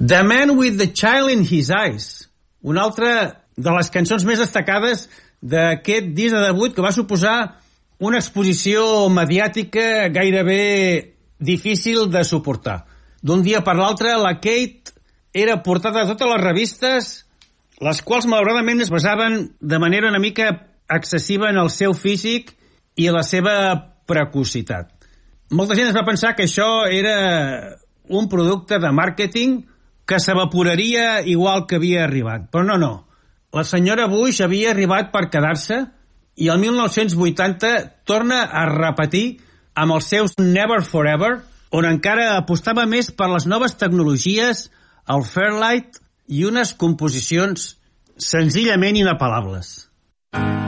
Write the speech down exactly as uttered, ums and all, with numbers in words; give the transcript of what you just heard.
The Man with the Child in His Eyes, una altra de les cançons més destacades d'aquest disc de debut, que va suposar una exposició mediàtica gairebé difícil de suportar. D'un dia per l'altre, la Kate era portada a totes les revistes, les quals malauradament es basaven de manera una mica excessiva en el seu físic i la seva precocitat. Molta gent es va pensar que això era un producte de màrqueting que s'evaporaria igual que havia arribat. Però no, no. La senyora Bush havia arribat per quedar-se i el mil nou-cents vuitanta torna a repetir amb els seus Never Forever, on encara apostava més per les noves tecnologies, el Fairlight i unes composicions senzillament inapel·lables.